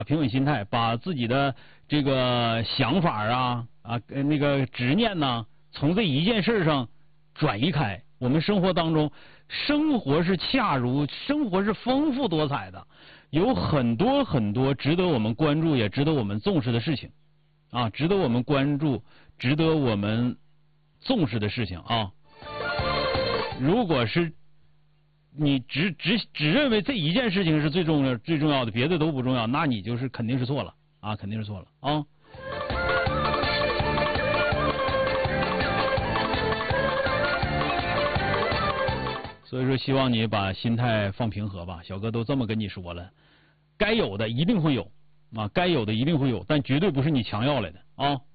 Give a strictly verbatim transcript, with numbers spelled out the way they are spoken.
平稳心态，把自己的这个想法啊啊那个执念呢，从这一件事上转移开。我们生活当中，生活是恰如，生活是丰富多彩的，有很多很多值得我们关注，也值得我们重视的事情啊，值得我们关注，值得我们重视的事情啊。如果是你只只只认为这一件事情是最重要最重要的，别的都不重要，那你就是肯定是错了啊，肯定是错了啊。所以说，希望你把心态放平和吧。小哥都这么跟你说了，该有的一定会有啊，该有的一定会有，但绝对不是你强要来的啊。